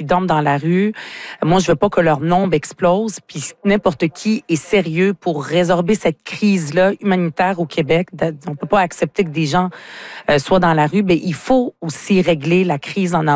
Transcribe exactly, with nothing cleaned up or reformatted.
dorment dans la rue. Moi, je veux pas que leur nombre explose. Puis n'importe qui est sérieux pour résorber cette crise-là humanitaire au Québec. On peut pas accepter que des gens euh, soient dans la rue. Mais il faut aussi régler la crise en